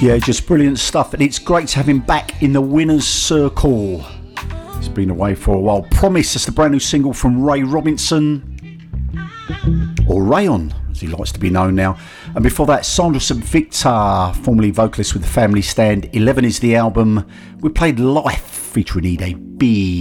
Yeah, just brilliant stuff, and it's great to have him back in the winner's circle. He's been away for a while. Promise, that's the brand new single from Ray Robinson, or Rayon, as he likes to be known now. And before that, Sandra St. Victor, formerly vocalist with the Family Stand. 11 is the album. We played Life featuring Ede B.